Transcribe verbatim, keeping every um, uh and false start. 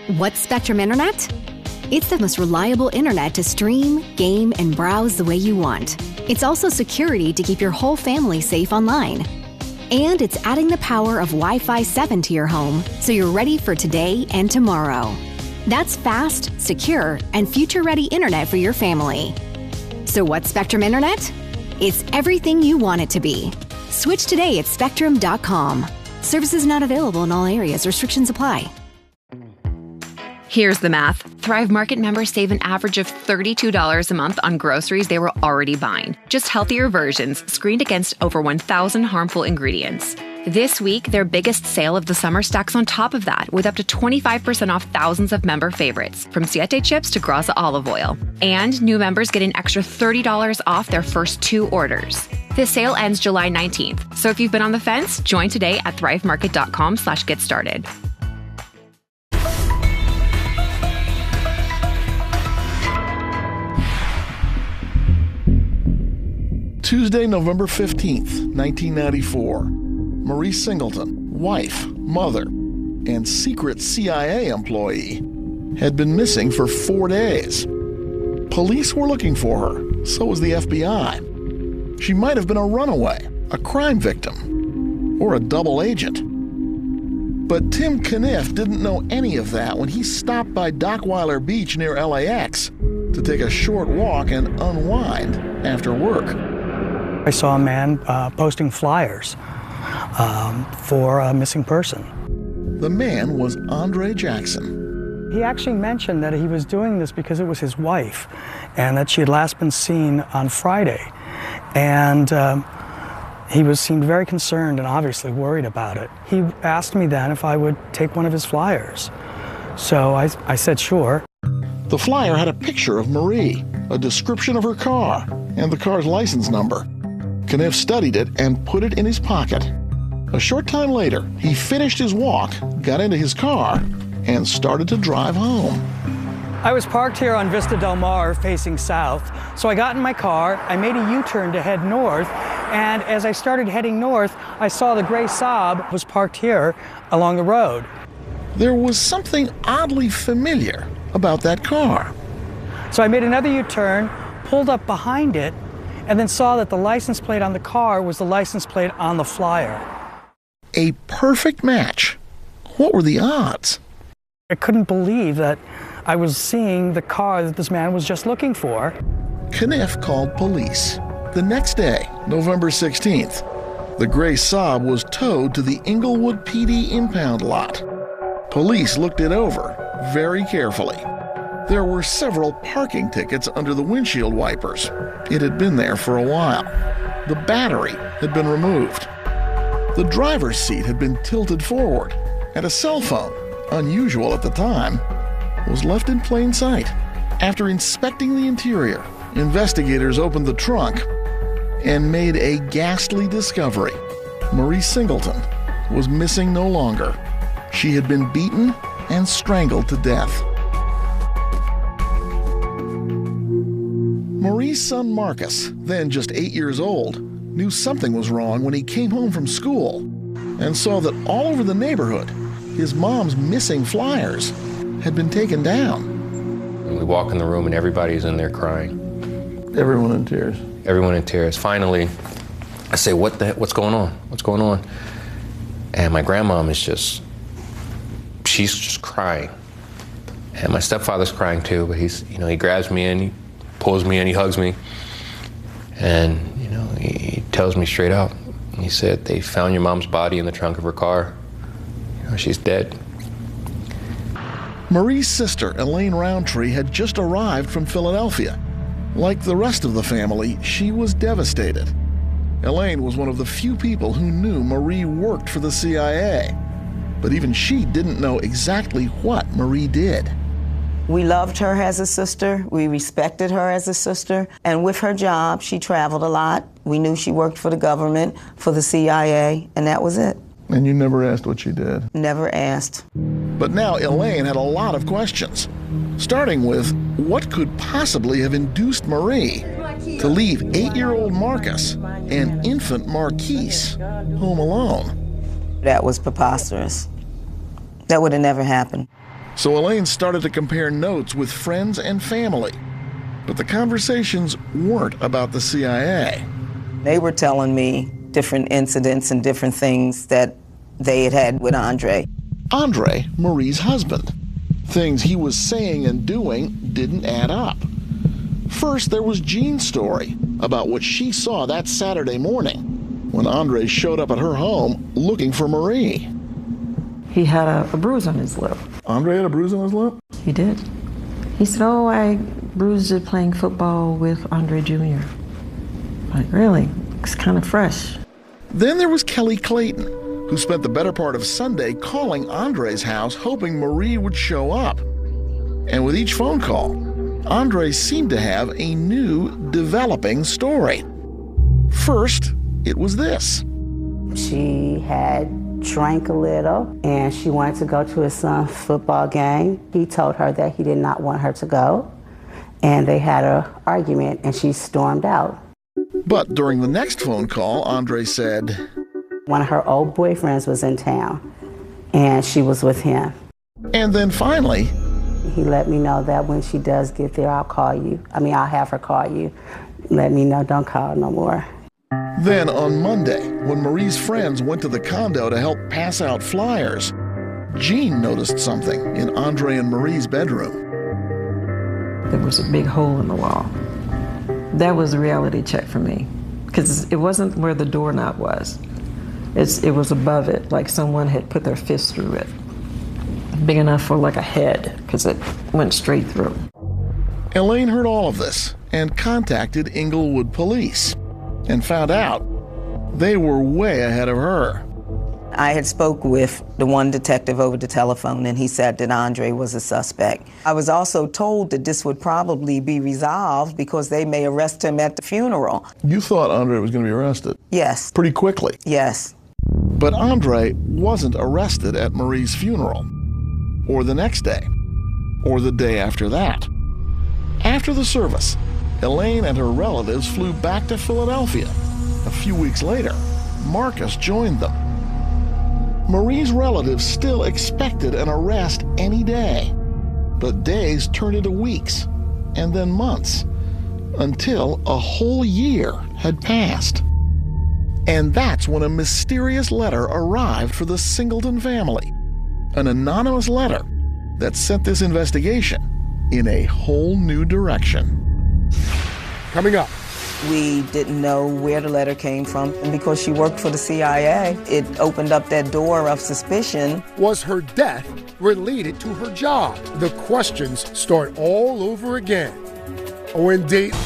What's Spectrum Internet? It's the most reliable internet to stream, game, and browse the way you want. It's also security to keep your whole family safe online. And it's adding the power of Wi-Fi seven to your home so you're ready for today and tomorrow. That's fast, secure, and future-ready internet for your family. So what's Spectrum Internet? It's everything you want it to be. Switch today at spectrum dot com. Services not available in all areas. Restrictions apply. Here's the math. Thrive Market members save an average of thirty-two dollars a month on groceries they were already buying. Just healthier versions screened against over one thousand harmful ingredients. This week, their biggest sale of the summer stacks on top of that with up to twenty-five percent off thousands of member favorites, from Siete chips to Graza olive oil. And new members get an extra thirty dollars off their first two orders. This sale ends July nineteenth. So if you've been on the fence, join today at thrivemarket.com slash get started. Tuesday, November fifteenth, nineteen ninety-four. Marie Singleton, wife, mother, and secret C I A employee, had been missing for four days. Police were looking for her, so was the F B I. She might have been a runaway, a crime victim, or a double agent. But Tim Caniff didn't know any of that when he stopped by Dockweiler Beach near L A X to take a short walk and unwind after work. I saw a man uh, posting flyers um, for a missing person. The man was Andre Jackson. He actually mentioned that he was doing this because it was his wife and that she had last been seen on Friday. And um, he was seemed very concerned and obviously worried about it. He asked me then if I would take one of his flyers. So I, I said sure. The flyer had a picture of Marie, a description of her car, and the car's license number. Caniff studied it and put it in his pocket. A short time later, he finished his walk, got into his car, and started to drive home. I was parked here on Vista Del Mar facing south, so I got in my car, I made a U-turn to head north, and as I started heading north, I saw the gray Saab was parked here along the road. There was something oddly familiar about that car. So I made another U-turn, pulled up behind it, and then saw that the license plate on the car was the license plate on the flyer. A perfect match. What were the odds? I couldn't believe that I was seeing the car that this man was just looking for. Caniff called police. The next day, November sixteenth, the gray Saab was towed to the Inglewood P D impound lot. Police looked it over very carefully. There were several parking tickets under the windshield wipers. It had been there for a while. The battery had been removed. The driver's seat had been tilted forward, and a cell phone, unusual at the time, was left in plain sight. After inspecting the interior, investigators opened the trunk and made a ghastly discovery. Marie Singleton was missing no longer. She had been beaten and strangled to death. Marie's son Marcus, then just eight years old, knew something was wrong when he came home from school and saw that all over the neighborhood, his mom's missing flyers had been taken down. And we walk in the room and everybody's in there crying. Everyone in tears. Everyone in tears. Finally, I say, what the heck, what's going on? What's going on? And my grandmom is just, she's just crying. And my stepfather's crying too, but he's, you know, he grabs me in, he pulls me in, he hugs me, and you know, he, he tells me straight out. He said, they found your mom's body in the trunk of her car. You know, she's dead. Marie's sister, Elaine Roundtree, had just arrived from Philadelphia. Like the rest of the family, she was devastated. Elaine was one of the few people who knew Marie worked for the C I A. But even she didn't know exactly what Marie did. We loved her as a sister. We respected her as a sister. And with her job, she traveled a lot. We knew she worked for the government, for the C I A, and that was it. And you never asked what she did? Never asked. But now Elaine had a lot of questions, starting with what could possibly have induced Marie to leave eight-year-old Marcus and infant Marquise home alone. That was preposterous. That would have never happened. So Elaine started to compare notes with friends and family. But the conversations weren't about the C I A. They were telling me different incidents and different things that they had had with Andre. Andre, Marie's husband. Things he was saying and doing didn't add up. First, there was Jean's story about what she saw that Saturday morning when Andre showed up at her home looking for Marie. He had a, a bruise on his lip. Andre had a bruise on his lip? He did. He said, oh, I bruised it playing football with Andre Junior Like, really? It's kind of fresh. Then there was Kelly Clayton, who spent the better part of Sunday calling Andre's house hoping Marie would show up. And with each phone call, Andre seemed to have a new, developing story. First, it was this. She had drank a little, and she wanted to go to his son's football game. He told her that he did not want her to go, and they had an argument, and she stormed out. But during the next phone call, Andre said, one of her old boyfriends was in town, and she was with him. And then finally, he let me know that when she does get there, I'll call you. I mean, I'll have her call you. Let me know, don't call no more. Then on Monday, when Marie's friends went to the condo to help pass out flyers, Jean noticed something in Andre and Marie's bedroom. There was a big hole in the wall. That was a reality check for me, because it wasn't where the doorknob was. It's, it was above it, like someone had put their fist through it. Big enough for like a head, because it went straight through. Elaine heard all of this and contacted Inglewood police and found out they were way ahead of her. I had spoke with the one detective over the telephone, and he said that Andre was a suspect. I was also told that this would probably be resolved because they may arrest him at the funeral. You thought Andre was going to be arrested? Yes. Pretty quickly? Yes. But Andre wasn't arrested at Marie's funeral, or the next day, or the day after that. After the service, Elaine and her relatives flew back to Philadelphia. A few weeks later, Marcus joined them. Marie's relatives still expected an arrest any day, but days turned into weeks, and then months, until a whole year had passed. And that's when a mysterious letter arrived for the Singleton family, an anonymous letter that sent this investigation in a whole new direction. Coming up. We didn't know where the letter came from, and because she worked for the C I A, it opened up that door of suspicion. Was her death related to her job? The questions start all over again. When Date